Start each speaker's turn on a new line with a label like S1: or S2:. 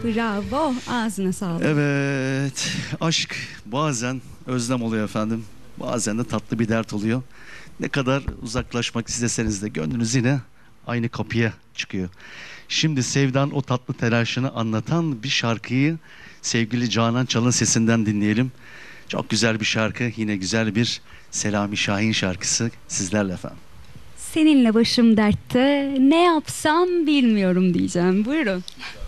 S1: Bravo. Ağzına sağlık.
S2: Evet, aşk bazen özlem oluyor efendim. Bazen de tatlı bir dert oluyor. Ne kadar uzaklaşmak isteseniz de gönlünüz yine aynı kapıya çıkıyor. Şimdi Sevda'nın o tatlı telaşını anlatan bir şarkıyı sevgili Canan Çal'ın sesinden dinleyelim. Çok güzel bir şarkı, yine güzel bir Selami Şahin şarkısı sizlerle efendim.
S1: Seninle başım dertte, ne yapsam bilmiyorum diyeceğim. Buyurun.